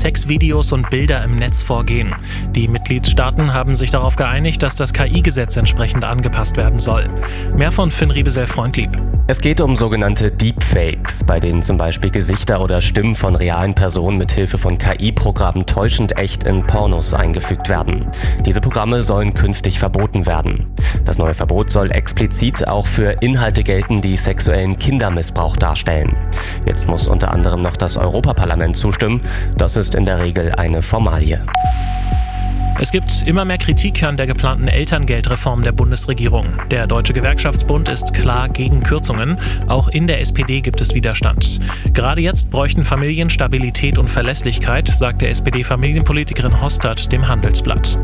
Sexvideos und Bilder im Netz vorgehen. Die Mitgliedstaaten haben sich darauf geeinigt, dass das KI-Gesetz entsprechend angepasst werden soll. Mehr von Finn Riebesell-Freundlieb. Es geht um sogenannte Deepfakes, bei denen zum Beispiel Gesichter oder Stimmen von realen Personen mit Hilfe von KI-Programmen täuschend echt in Pornos eingefügt werden. Diese Programme sollen künftig verboten werden. Das neue Verbot soll explizit auch für Inhalte gelten, die sexuellen Kindermissbrauch darstellen. Jetzt muss unter anderem noch das Europaparlament zustimmen. Das ist in der Regel eine Formalie. Es gibt immer mehr Kritik an der geplanten Elterngeldreform der Bundesregierung. Der Deutsche Gewerkschaftsbund ist klar gegen Kürzungen. Auch in der SPD gibt es Widerstand. Gerade jetzt bräuchten Familien Stabilität und Verlässlichkeit, sagt der SPD-Familienpolitikerin Hostert dem Handelsblatt.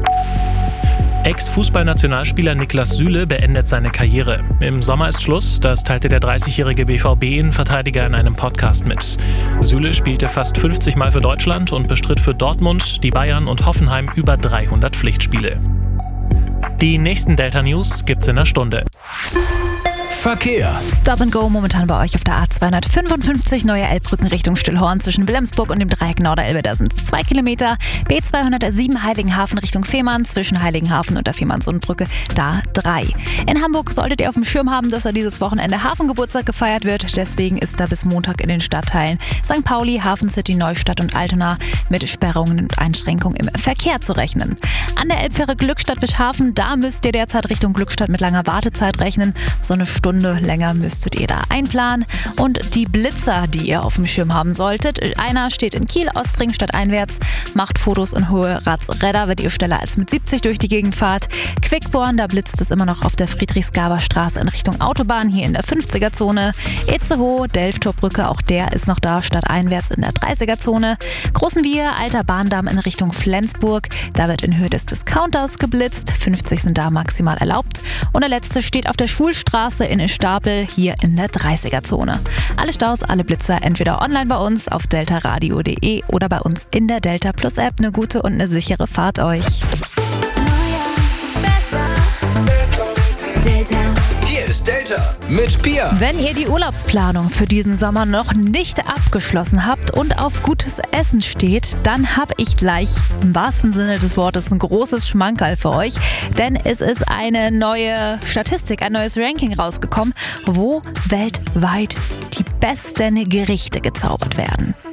Ex-Fußballnationalspieler Niklas Süle beendet seine Karriere. Im Sommer ist Schluss, das teilte der 30-jährige BVB-Innenverteidiger in einem Podcast mit. Süle spielte fast 50 Mal für Deutschland und bestritt für Dortmund, die Bayern und Hoffenheim über 300 Pflichtspiele. Die nächsten Delta News gibt's in einer Stunde. Verkehr. Stop and Go momentan bei euch auf der A255 Neue Elbbrücken Richtung Stillhorn zwischen Wilhelmsburg und dem Dreieck Norderelbe. Da sind 2 Kilometer. B207 Heiligenhafen Richtung Fehmarn zwischen Heiligenhafen und der Fehmarnsundbrücke. Da 3. In Hamburg solltet ihr auf dem Schirm haben, dass da dieses Wochenende Hafengeburtstag gefeiert wird. Deswegen ist da bis Montag in den Stadtteilen St. Pauli, Hafen City, Neustadt und Altona mit Sperrungen und Einschränkungen im Verkehr zu rechnen. An der Elbfähre Glückstadt-Wischhafen, da müsst ihr derzeit Richtung Glückstadt mit langer Wartezeit rechnen. So eine Stunde länger müsstet ihr da einplanen. Und die Blitzer, die ihr auf dem Schirm haben solltet, einer steht in Kiel, Ostring stadteinwärts, macht Fotos in Höhe Ratzredder, wird ihr schneller als mit 70 durch die Gegend fahrt. Quickborn, da blitzt es immer noch auf der Friedrichsgaber-Straße in Richtung Autobahn, hier in der 50er-Zone. Itzehoe, Delftorbrücke, auch der ist noch da, stadteinwärts in der 30er-Zone. Großenwier, Alter Bahndamm in Richtung Flensburg, da wird in Höhe des Discounters geblitzt, 50 sind da maximal erlaubt. Und der letzte steht auf der Schulstraße in Stapel, hier in der 30er-Zone. Alle Staus, alle Blitzer entweder online bei uns auf deltaradio.de oder bei uns in der Delta Plus App. Eine gute und eine sichere Fahrt euch. Delta. Hier ist Delta mit Pia. Wenn ihr die Urlaubsplanung für diesen Sommer noch nicht abgeschlossen habt und auf gutes Essen steht, dann habe ich gleich im wahrsten Sinne des Wortes ein großes Schmankerl für euch. Denn es ist eine neue Statistik, ein neues Ranking rausgekommen, wo weltweit die besten Gerichte gezaubert werden.